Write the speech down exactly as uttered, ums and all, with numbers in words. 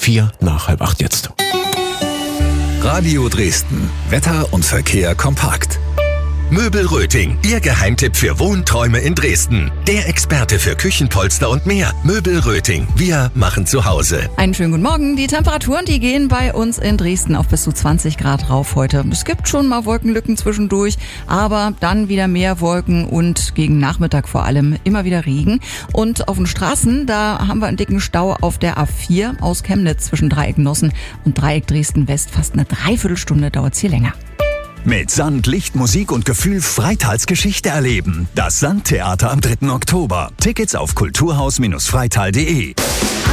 vier nach halb acht jetzt. Radio Dresden. Wetter und Verkehr kompakt. Möbel Röting, Ihr Geheimtipp für Wohnträume in Dresden. Der Experte für Küchenpolster und mehr. Möbel Röting, wir machen zu Hause. Einen schönen guten Morgen. Die Temperaturen, die gehen bei uns in Dresden auf bis zu zwanzig Grad rauf heute. Es gibt schon mal Wolkenlücken zwischendurch, aber dann wieder mehr Wolken und gegen Nachmittag vor allem immer wieder Regen. Und auf den Straßen, da haben wir einen dicken Stau auf der A vier aus Chemnitz zwischen Dreieck Nossen und Dreieck Dresden West. Fast eine Dreiviertelstunde dauert es hier länger. Mit Sand, Licht, Musik und Gefühl Freitals Geschichte erleben. Das Sandtheater am dritten Oktober. Tickets auf kulturhaus Bindestrich freital punkt de.